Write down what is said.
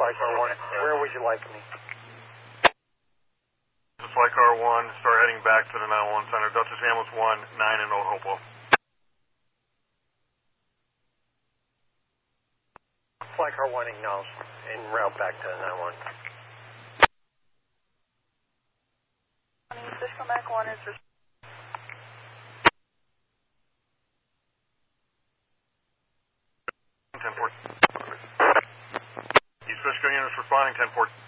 Flight Car 1, where would you like me? This is Flight Car 1, start heading back to the 911 center. Dutchess Hamlet 1, 9 in Old Hopewell. Flight Car 1 acknowledged, en route back to the 911. Cisco Mac 1 is for... East Fishkill units responding, 10-4.